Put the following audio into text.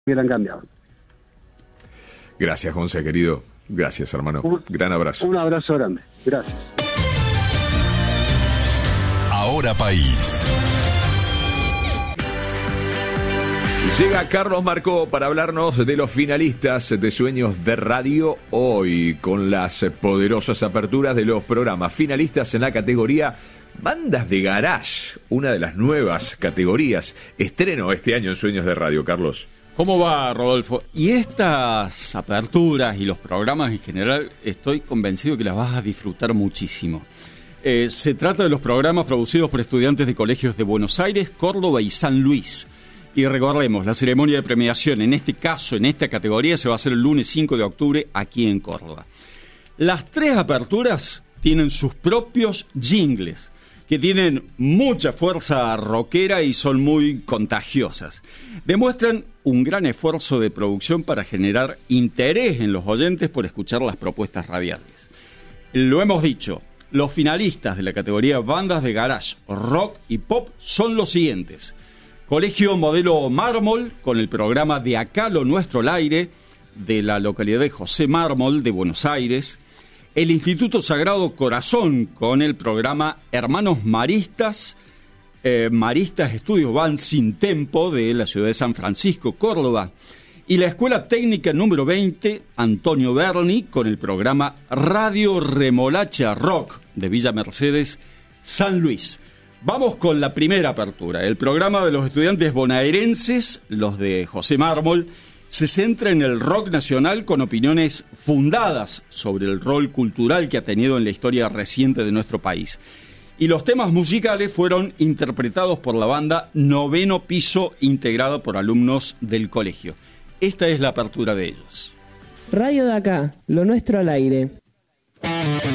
hubieran cambiado. Gracias, José, querido. Gracias, hermano. Gran abrazo. Un abrazo grande. Gracias. Ahora País. Llega Carlos Marcó para hablarnos de los finalistas de Sueños de Radio hoy, con las poderosas aperturas de los programas finalistas en la categoría Bandas de Garage, una de las nuevas categorías. Estreno este año en Sueños de Radio, Carlos. ¿Cómo va, Rodolfo? Y estas aperturas y los programas en general, estoy convencido que las vas a disfrutar muchísimo. Se trata de los programas producidos por estudiantes de colegios de Buenos Aires, Córdoba y San Luis. Y recordemos, la ceremonia de premiación, en este caso, en esta categoría, se va a hacer el lunes 5 de octubre aquí en Córdoba. Las tres aperturas tienen sus propios jingles, que tienen mucha fuerza rockera y son muy contagiosas. Demuestran un gran esfuerzo de producción para generar interés en los oyentes por escuchar las propuestas radiales. Lo hemos dicho, los finalistas de la categoría Bandas de Garage, Rock y Pop son los siguientes: Colegio Modelo Mármol, con el programa De Acá lo Nuestro al Aire, de la localidad de José Mármol, de Buenos Aires. El Instituto Sagrado Corazón, con el programa Hermanos Maristas, Maristas Estudios Van Sin Tempo, de la ciudad de San Francisco, Córdoba. Y la Escuela Técnica número 20, Antonio Berni, con el programa Radio Remolacha Rock, de Villa Mercedes, San Luis. Vamos con la primera apertura. El programa de los estudiantes bonaerenses, los de José Mármol, se centra en el rock nacional con opiniones fundadas sobre el rol cultural que ha tenido en la historia reciente de nuestro país. Y los temas musicales fueron interpretados por la banda Noveno Piso, integrada por alumnos del colegio. Esta es la apertura de ellos. Radio de Acá, lo nuestro al aire.